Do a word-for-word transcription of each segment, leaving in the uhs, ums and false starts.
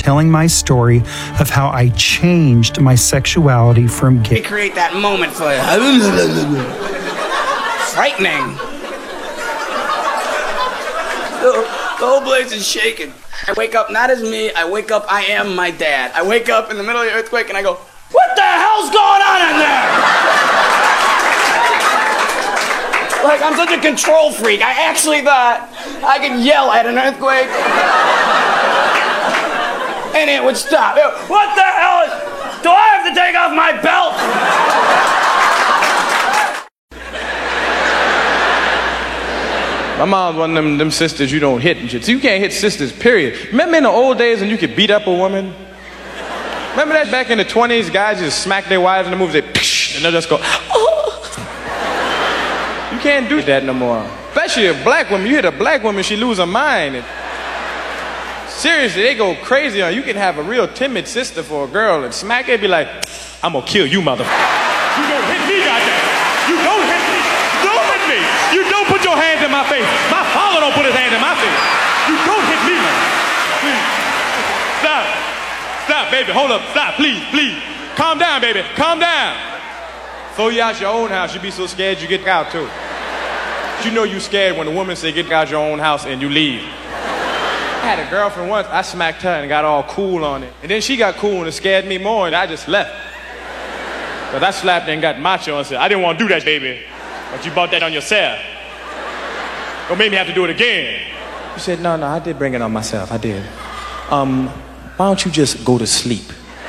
telling my story of how I changed my sexuality from gay. Create that moment for you. Frightening. The, the whole place is shaking. I wake up not as me, I wake up, I am my dad. I wake up in the middle of the earthquake and I go, what the hell's going on in there? Like, I'm such a control freak. I actually thought I could yell at an earthquake and it would stop. What the hell is... Do I have to take off my belt? My mom's one of them, them sisters you don't hit and shit. So you can't hit sisters, period. Remember in the old days when you could beat up a woman? Remember that back in the twenties, guys just smack their wives in the movies, they psh, and they'll just go, oh. You can't do that no more. Especially a black woman. You hit a black woman, she lose her mind. And seriously, they go crazy on you. You can have a real timid sister for a girl and smack her and be like, I'm gonna kill you, motherfucker. You don't hit me, goddamn. You don't hit me. Don't hit me. You don't put your hands in my face. My father don't put his hand in my face. You don't hit me, man. Please. Stop. Stop, baby. Hold up. Stop, please, please. Calm down, baby. Calm down. Throw you out your own house. You be so scared you get out, too. But you know you scared when a woman say get out your own house and you leave. I had a girlfriend once. I smacked her and got all cool on it. And then she got cool and it scared me more and I just left. Because I slapped her and got macho and said, I didn't want to do that, baby. But you bought that on yourself. Don't make me have to do it again. She said, no, no, I did bring it on myself. I did. Um, why don't you just go to sleep?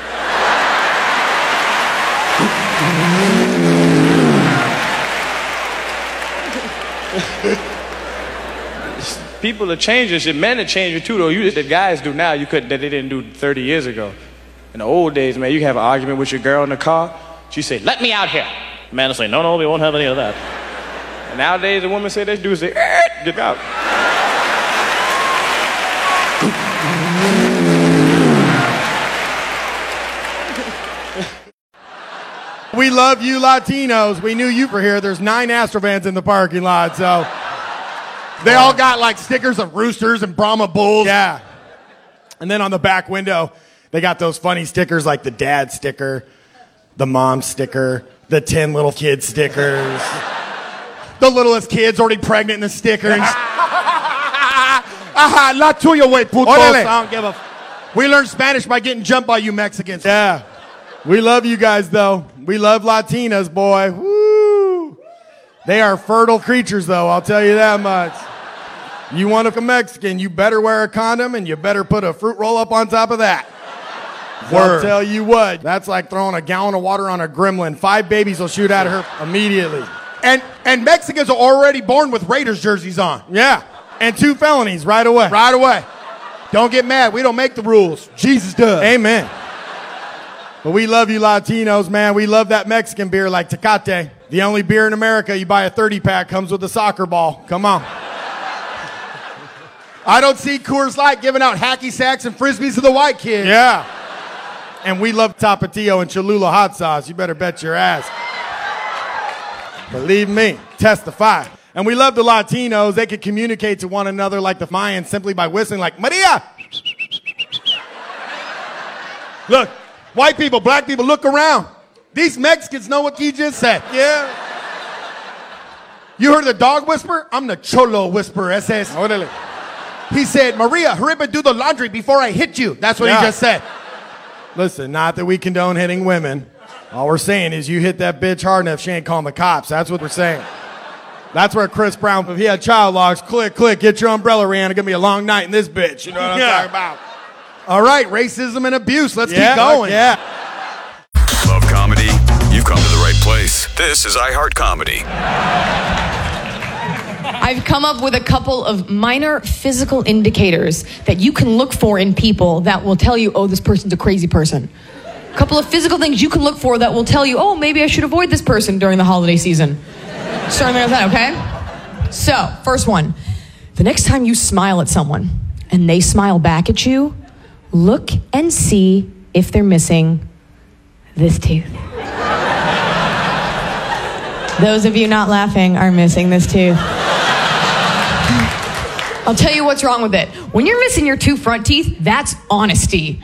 People are changing shit. Men are changing too, though. You, that guys do now, you couldn't, that they didn't do thirty years ago. In the old days, man, you can have an argument with your girl in the car. She say, let me out here. The man will say, no, no, we won't have any of that. And nowadays, the woman say that, dude say, eh, get out. We love you Latinos. We knew you were here. There's nine Astrovans in the parking lot, so they all got like stickers of roosters and Brahma bulls. Yeah. And then on the back window, they got those funny stickers like the dad sticker, the mom sticker, the ten little kid stickers. The littlest kid's already pregnant in the stickers. Aha, la tuya, wey, putos. I don't give a f- We learned Spanish by getting jumped by you Mexicans. Yeah. We love you guys, though. We love Latinas, boy. Woo! They are fertile creatures, though, I'll tell you that much. You want a Mexican, you better wear a condom, and you better put a fruit roll up on top of that. Word. I'll tell you what, that's like throwing a gallon of water on a gremlin. Five babies will shoot at her immediately. And and Mexicans are already born with Raiders jerseys on. Yeah. And two felonies right away. Right away. Don't get mad. We don't make the rules. Jesus does. Amen. But we love you Latinos, man. We love that Mexican beer like Tecate. The only beer in America you buy a thirty pack comes with a soccer ball. Come on. I don't see Coors Light giving out hacky sacks and frisbees to the white kids. Yeah. And we love Tapatio and Cholula hot sauce. You better bet your ass. Believe me. Testify. And we love the Latinos. They can communicate to one another like the Mayans simply by whistling like, Maria! Look. White people, black people, look around. These Mexicans know what he just said. Yeah. You heard the dog whisper? I'm the cholo whisperer. Ese es. Orale. He said, Maria, hurry up and do the laundry before I hit you. That's what yeah. he just said. Listen, not that we condone hitting women. All we're saying is you hit that bitch hard enough, she ain't calling the cops. That's what we're saying. That's where Chris Brown, if he had child locks, click, click, get your umbrella, Rihanna. It's going to be a long night in this bitch. You know what I'm yeah. talking about? All right, racism and abuse. Let's yeah, keep going. Yeah. Love comedy? You've come to the right place. This is iHeart Comedy. I've come up with a couple of minor physical indicators that you can look for in people that will tell you, oh, this person's a crazy person. A couple of physical things you can look for that will tell you, oh, maybe I should avoid this person during the holiday season. Starting with that, okay? So, first one. The next time you smile at someone and they smile back at you, look and see if they're missing this tooth. Those of you not laughing are missing this tooth. I'll tell you what's wrong with it. When you're missing your two front teeth, that's honesty.